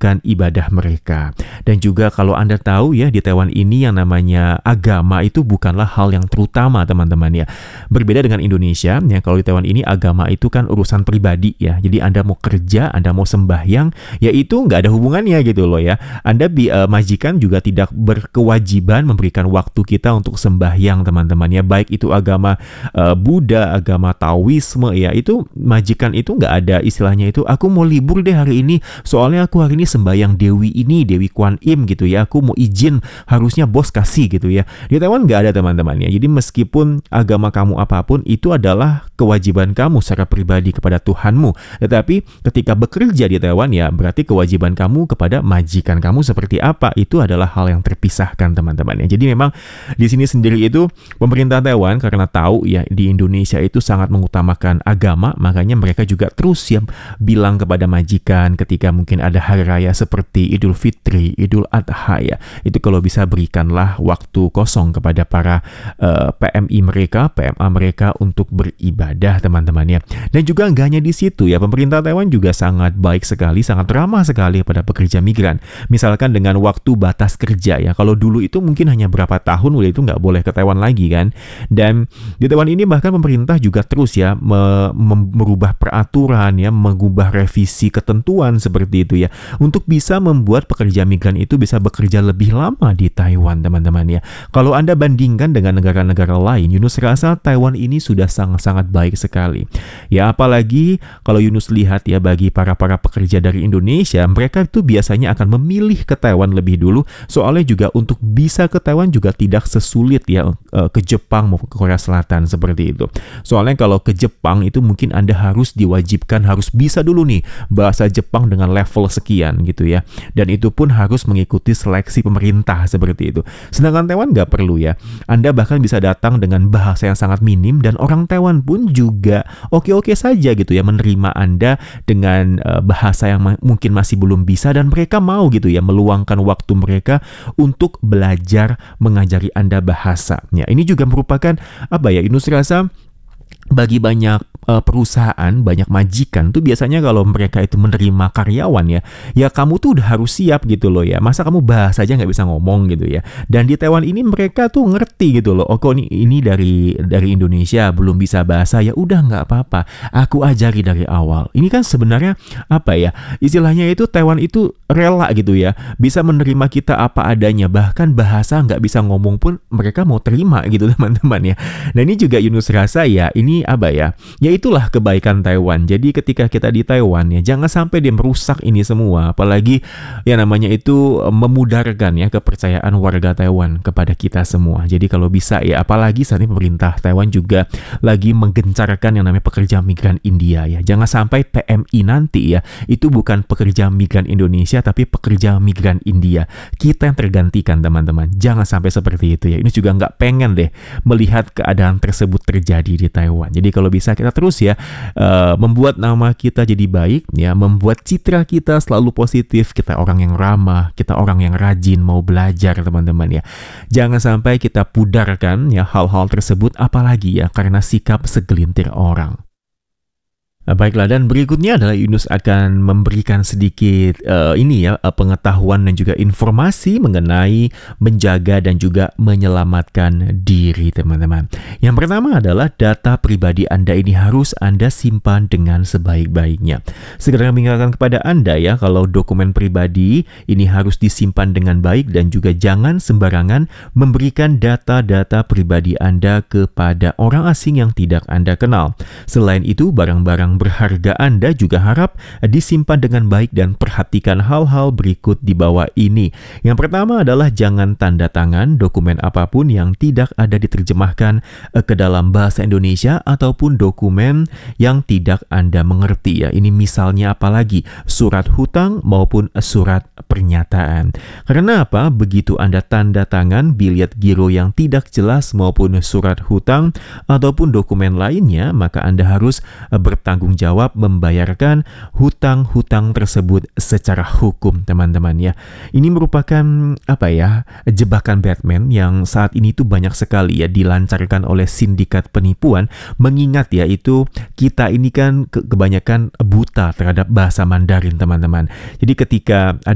melakukan ibadah mereka. Dan juga kalau Anda tahu ya, di Taiwan ini yang namanya agama itu bukanlah hal yang terutama teman-teman ya. Berbeda dengan Indonesia ya, kalau di Taiwan ini agama itu kan urusan pribadi ya. Jadi Anda mau kerja, Anda mau sembahyang, ya itu nggak ada hubungannya gitu loh ya. Anda majikan juga tidak berkewajiban memberikan waktu kita untuk sembahyang teman-teman ya. Baik itu agama Buddha, agama Taoisme ya, itu majikan itu nggak ada istilahnya itu aku mau libur deh hari ini soalnya aku hari ini sembahyang Dewi ini, Dewi Kuan Im gitu ya, aku mau izin harusnya bos kasih gitu ya. Di Taiwan nggak ada teman-teman ya. Jadi meskipun agama kamu apapun itu adalah kewajiban kamu secara pribadi kepada Tuhanmu, tetapi ketika bekerja di Taiwan ya berarti kewajiban kamu kepada majikan kamu seperti apa, itu adalah hal yang terpisahkan teman-teman ya. Jadi memang di sini sendiri itu pemerintah Taiwan karena tahu ya di Indonesia itu sangat mengutamakan agama, makanya mereka juga terus ya bilang kepada majikan ketika mungkin ada hari raya seperti Idul Fitri, Idul Adha ya, itu kalau bisa berikanlah waktu kosong kepada para PMI mereka, PMA mereka untuk beribadah teman-teman ya. Dan juga nggak hanya di situ ya, pemerintah Taiwan juga sangat baik sekali, sangat ramah sekali pada pekerja migran. Misalkan dengan waktu batas kerja ya, kalau dulu itu mungkin hanya berapa tahun udah itu nggak boleh ke Taiwan lagi kan. Dan di Taiwan ini bahkan pemerintah juga terus ya merubah peraturan ya, mengubah revisi ketentuan seperti itu ya, untuk bisa membuat pekerja migran itu bisa bekerja lebih lama di Taiwan teman-teman ya. Kalau Anda bandingkan dengan negara-negara lain, Yunus rasa Taiwan ini sudah sangat-sangat baik sekali. Ya apalagi kalau Yunus lihat ya, bagi para pekerja dari Indonesia, mereka itu biasanya akan memilih ke Taiwan lebih dulu, soalnya juga untuk bisa ke Taiwan juga tidak sesulit ya ke Jepang maupun ke Korea Selatan seperti itu. Soalnya kalau ke Jepang itu mungkin Anda harus diwajibkan harus bisa dulu nih bahasa Jepang dengan level sekian gitu ya, dan itu pun harus mengikuti seleksi pemerintah seperti itu. Sedangkan Taiwan nggak perlu ya, Anda bahkan bisa datang dengan bahasa yang sangat minim dan orang Taiwan pun juga oke-oke saja gitu ya menerima Anda dengan bahasa yang mungkin masih belum bisa, dan mereka mau gitu ya meluangkan waktu mereka untuk belajar mengajari Anda bahasa. Ya, ini juga merupakan apa ya, Yunus rasa bagi banyak perusahaan, banyak majikan tuh biasanya kalau mereka itu menerima karyawan ya kamu tuh udah harus siap gitu loh ya. Masa kamu bahas aja nggak bisa ngomong gitu ya. Dan di Taiwan ini mereka tuh ngerti gitu loh. Oh kok ini dari Indonesia belum bisa bahasa, ya udah nggak apa-apa, aku ajari dari awal. Ini kan sebenarnya apa ya, istilahnya itu Taiwan itu rela gitu ya, bisa menerima kita apa adanya, bahkan bahasa nggak bisa ngomong pun mereka mau terima gitu teman-teman ya. Nah ini juga Yunus rasa ya, ini apa ya, itulah kebaikan Taiwan. Jadi ketika kita di Taiwan ya, jangan sampai dia merusak ini semua, apalagi ya namanya itu memudarkan ya kepercayaan warga Taiwan kepada kita semua. Jadi kalau bisa ya, apalagi saat ini pemerintah Taiwan juga lagi menggencarkan yang namanya pekerja migran India ya. Jangan sampai PMI nanti ya itu bukan pekerja migran Indonesia tapi pekerja migran India. Kita yang tergantikan teman-teman. Jangan sampai seperti itu ya. Ini juga nggak pengen deh melihat keadaan tersebut terjadi di Taiwan. Jadi kalau bisa kita terus ya membuat nama kita jadi baik ya, membuat citra kita selalu positif, kita orang yang ramah, kita orang yang rajin mau belajar teman-teman ya. Jangan sampai kita pudarkan ya hal-hal tersebut, apalagi ya karena sikap segelintir orang. Baiklah, dan berikutnya adalah Yunus akan memberikan sedikit pengetahuan dan juga informasi mengenai menjaga dan juga menyelamatkan diri teman-teman. Yang pertama adalah data pribadi Anda ini harus Anda simpan dengan sebaik-baiknya. Segera mengingatkan kepada Anda ya, kalau dokumen pribadi ini harus disimpan dengan baik dan juga jangan sembarangan memberikan data-data pribadi Anda kepada orang asing yang tidak Anda kenal. Selain itu, barang-barang berharga Anda juga harap disimpan dengan baik dan perhatikan hal-hal berikut di bawah ini. Yang pertama adalah jangan tanda tangan dokumen apapun yang tidak ada diterjemahkan ke dalam bahasa Indonesia ataupun dokumen yang tidak Anda mengerti ya. Ini misalnya apalagi surat hutang maupun surat pernyataan. Karena apa? Begitu Anda tanda tangan bilet giro yang tidak jelas maupun surat hutang ataupun dokumen lainnya, maka Anda harus bertanggung jawab membayarkan hutang-hutang tersebut secara hukum teman-teman ya. Ini merupakan jebakan Batman yang saat ini tuh banyak sekali ya dilancarkan oleh sindikat penipuan, mengingat ya itu kita ini kan kebanyakan buta terhadap bahasa Mandarin teman-teman. Jadi ketika